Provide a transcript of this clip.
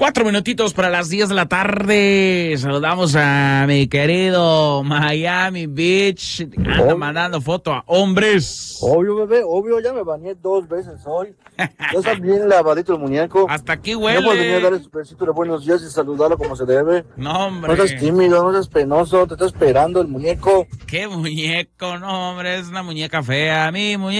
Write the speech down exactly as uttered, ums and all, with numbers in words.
Cuatro minutitos para las diez de la tarde. Saludamos a mi querido Miami Beach. Anda Obvio. mandando foto a hombres. Obvio, bebé, obvio, ya me bañé dos veces hoy. Ya está bien lavadito el muñeco. Hasta aquí No puedes venir a huele. darle su besito de buenos días y saludarlo como se debe. No, No seas hombre. tímido, no seas penoso, te está esperando el muñeco. Qué muñeco, no, hombre. Es una muñeca fea. Mi muñeca.